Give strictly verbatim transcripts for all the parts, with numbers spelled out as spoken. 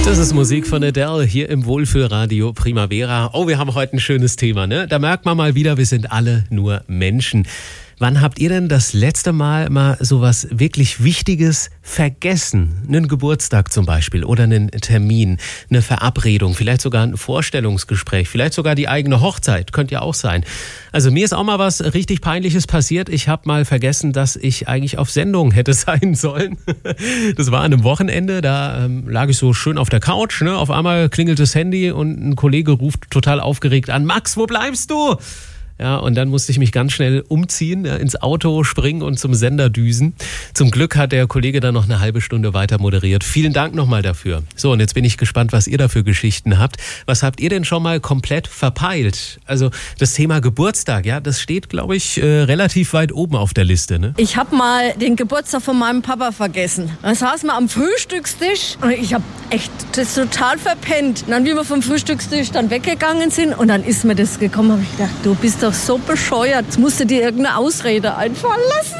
Das ist Musik von Adele hier im Wohlfühlradio Primavera. Oh, wir haben heute ein schönes Thema, ne? Da merkt man mal wieder, wir sind alle nur Menschen. Wann habt ihr denn das letzte Mal mal sowas wirklich Wichtiges vergessen? Einen Geburtstag zum Beispiel oder einen Termin, eine Verabredung, vielleicht sogar ein Vorstellungsgespräch, vielleicht sogar die eigene Hochzeit, könnte ja auch sein. Also mir ist auch mal was richtig Peinliches passiert. Ich habe mal vergessen, dass ich eigentlich auf Sendung hätte sein sollen. Das war an einem Wochenende, da ähm, lag ich so schön auf der Couch, ne? Auf einmal klingelt das Handy und ein Kollege ruft total aufgeregt an: Max, wo bleibst du? Ja, und dann musste ich mich ganz schnell umziehen, ja, ins Auto springen und zum Sender düsen. Zum Glück hat der Kollege dann noch eine halbe Stunde weiter moderiert. Vielen Dank nochmal dafür. So, und jetzt bin ich gespannt, was ihr da für Geschichten habt. Was habt ihr denn schon mal komplett verpeilt? Also das Thema Geburtstag, ja, das steht, glaube ich, äh, relativ weit oben auf der Liste, ne? Ich habe mal den Geburtstag von meinem Papa vergessen. Da saßen wir am Frühstückstisch und ich habe echt das total verpennt. Und dann, wie wir vom Frühstückstisch dann weggegangen sind, und dann ist mir das gekommen, habe ich gedacht, du bist doch so bescheuert. Jetzt musst du dir irgendeine Ausrede einfallen lassen.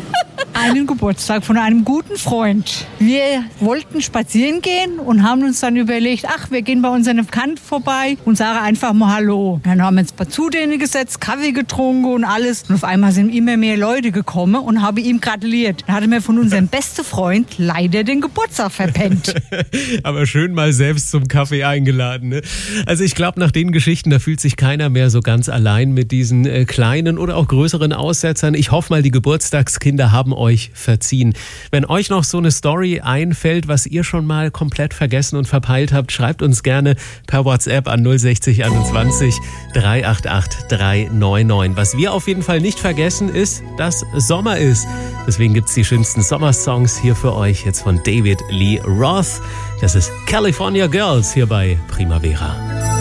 Einen Geburtstag von einem guten Freund. Wir wollten spazieren gehen und haben uns dann überlegt, ach, wir gehen bei unserem Bekannten vorbei und sagen einfach mal Hallo. Dann haben wir uns bei Zudehne gesetzt, Kaffee getrunken und alles. Und auf einmal sind immer mehr Leute gekommen und haben ihm gratuliert. Dann hatte mir von unserem besten Freund leider den Geburtstag verpennt. Aber schön mal selbst zum Kaffee eingeladen, ne? Also ich glaube, nach den Geschichten, da fühlt sich keiner mehr so ganz allein mit diesen äh, kleinen oder auch größeren Aussetzern. Ich hoffe mal, die Geburtstagskinder haben euch verziehen. Wenn euch noch so eine Story einfällt, was ihr schon mal komplett vergessen und verpeilt habt, schreibt uns gerne per WhatsApp an null sechzig einundzwanzig dreihundertachtzig dreihundertneunundneunzig. Was wir auf jeden Fall nicht vergessen ist, dass Sommer ist. Deswegen gibt es die schönsten Sommersongs hier für euch, jetzt von David Lee Roth. Das ist California Girls hier bei Primavera.